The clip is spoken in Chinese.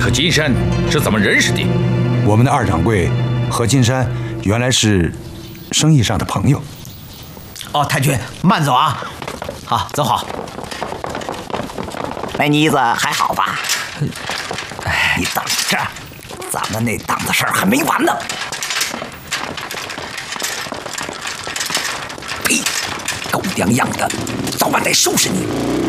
和金山是怎么认识的？ 我们的二掌柜和金山原来是生意上的朋友。 哦，太君，慢走啊！好，走好。 那妮子还好吧？你等着，咱们那档子事儿还没完呢。呸！狗娘养的，早晚得收拾你！